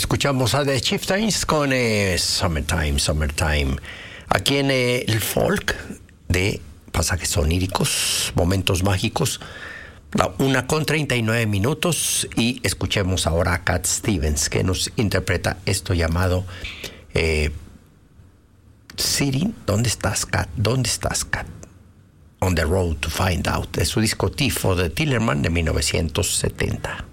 Escuchamos a The Chieftains con Summertime. Aquí en el folk de pasajes oníricos, momentos mágicos, la 1:39 y escuchemos ahora a Cat Stevens, que nos interpreta esto llamado Sitting. ¿Dónde estás, Cat? ¿Dónde estás, Cat? On the Road to Find Out, de su disco Tifo de Tillerman de 1970.